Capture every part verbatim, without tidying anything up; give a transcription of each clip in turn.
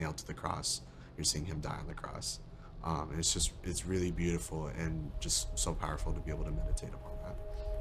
nailed to the cross. You're seeing him die on the cross. Um, and it's just, it's really beautiful and just so powerful to be able to meditate upon that.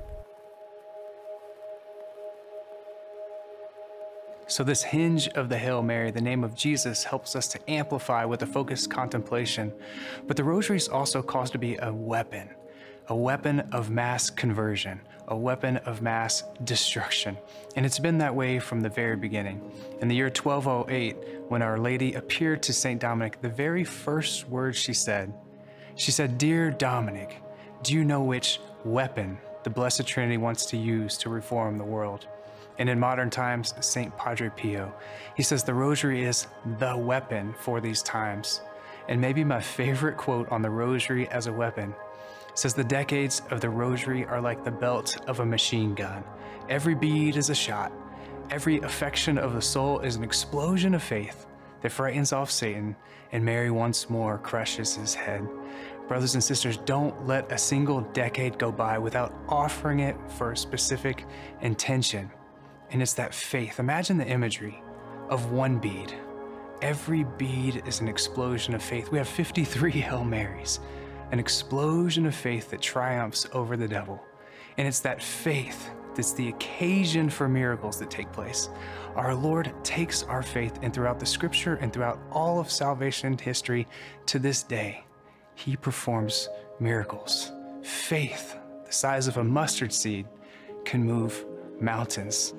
So this hinge of the Hail Mary, the name of Jesus, helps us to amplify with a focused contemplation. But the rosary is also caused to be a weapon, a weapon of mass conversion, a weapon of mass destruction. And it's been that way from the very beginning. In the year twelve oh eight, when Our Lady appeared to Saint Dominic, the very first words she said, she said, "Dear Dominic, do you know which weapon the Blessed Trinity wants to use to reform the world?" And in modern times, Saint Padre Pio, he says the rosary is the weapon for these times. And maybe my favorite quote on the rosary as a weapon says, "The decades of the rosary are like the belt of a machine gun. Every bead is a shot. Every affection of the soul is an explosion of faith that frightens off Satan, and Mary once more crushes his head." Brothers and sisters, don't let a single decade go by without offering it for a specific intention. And it's that faith. Imagine the imagery of one bead. Every bead is an explosion of faith. We have fifty-three Hail Marys, an explosion of faith that triumphs over the devil. And it's that faith that's the occasion for miracles that take place. Our Lord takes our faith, and throughout the scripture and throughout all of salvation history to this day, he performs miracles. Faith, the size of a mustard seed, can move mountains.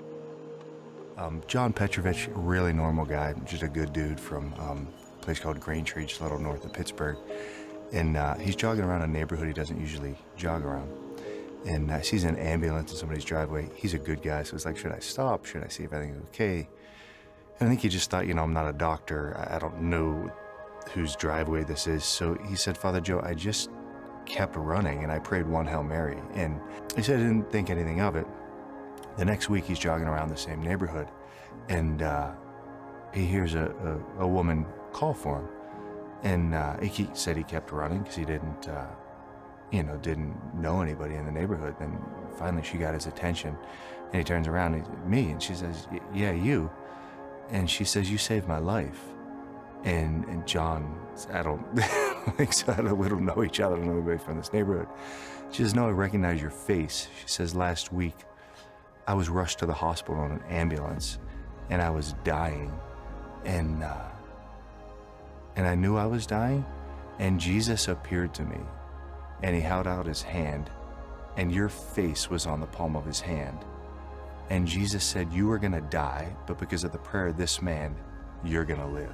Um, John Petrovich, a really normal guy, just a good dude from um, a place called Graintree, just a little north of Pittsburgh. And uh, he's jogging around a neighborhood he doesn't usually jog around. And uh, sees an ambulance in somebody's driveway. He's a good guy, so it's like, should I stop? Should I see if everything's okay? And I think he just thought, you know, I'm not a doctor. I, I don't know whose driveway this is. So he said, "Father Joe, I just kept running and I prayed one Hail Mary." And he said he didn't think anything of it. The next week, he's jogging around the same neighborhood, and uh, he hears a, a, a woman call for him. And uh, he said he kept running because he didn't, uh, you know, didn't know anybody in the neighborhood. Then finally, she got his attention, and he turns around, and he's, "Me?" And she says, "Yeah, you." And she says, "You saved my life." And, and John, I don't think so. I don't, we don't know each other. I don't know anybody from this neighborhood. She says, "No, I recognize your face." She says, "Last week, I was rushed to the hospital in an ambulance, and I was dying, and uh, and I knew I was dying, and Jesus appeared to me, and he held out his hand, and your face was on the palm of his hand, and Jesus said, you are gonna die, but because of the prayer of this man, you're gonna live."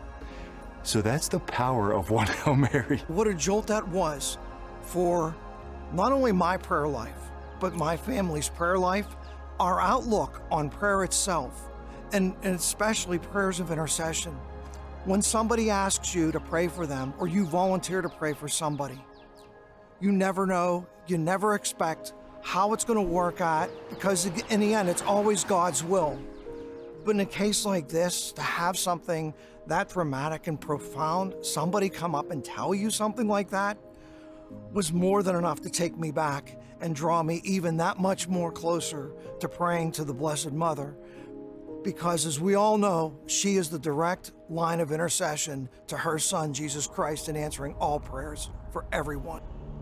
So that's the power of one Hail Mary. What a jolt that was for not only my prayer life, but my family's prayer life, our outlook on prayer itself, and, and especially prayers of intercession. When somebody asks you to pray for them, or you volunteer to pray for somebody, you never know, you never expect how it's going to work out, because in the end, it's always God's will. But in a case like this, to have something that dramatic and profound, somebody come up and tell you something like that, was more than enough to take me back and draw me even that much more closer to praying to the Blessed Mother. Because as we all know, she is the direct line of intercession to her Son, Jesus Christ, in answering all prayers for everyone.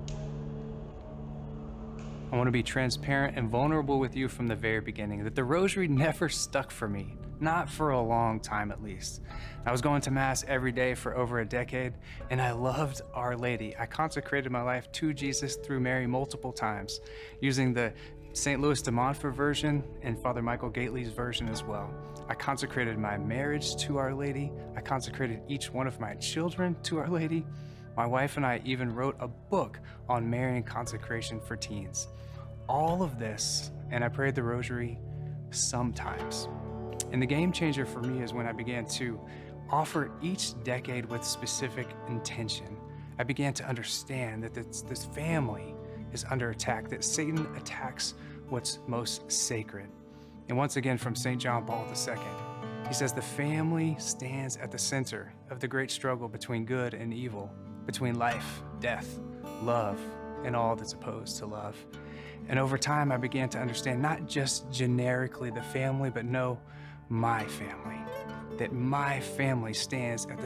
I want to be transparent and vulnerable with you from the very beginning, that the rosary never stuck for me, not for a long time at least. I was going to Mass every day for over a decade, and I loved Our Lady. I consecrated my life to Jesus through Mary multiple times, using the Saint Louis de Montfort version and Father Michael Gately's version as well. I consecrated my marriage to Our Lady. I consecrated each one of my children to Our Lady. My wife and I even wrote a book on Marian consecration for teens. All of this, and I prayed the rosary sometimes. And the game changer for me is when I began to offer each decade with specific intention. I began to understand that this, this family is under attack, that Satan attacks what's most sacred. And once again, from Saint John Paul the Second, he says the family stands at the center of the great struggle between good and evil, between life, death, love, and all that's opposed to love. And over time, I began to understand not just generically the family, but no, my family. that my family stands at the